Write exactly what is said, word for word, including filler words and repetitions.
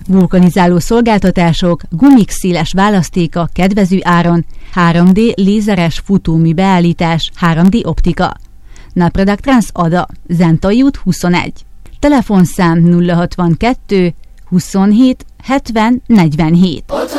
vulkanizáló szolgáltatások, gumik széles választéka kedvező áron, három dé lézeres futómű beállítás, három dé optika. Napradak Trans Ada, Zentai út huszonegy. Telefonszám nulla hatvankettő huszonhét hetven negyvenhét.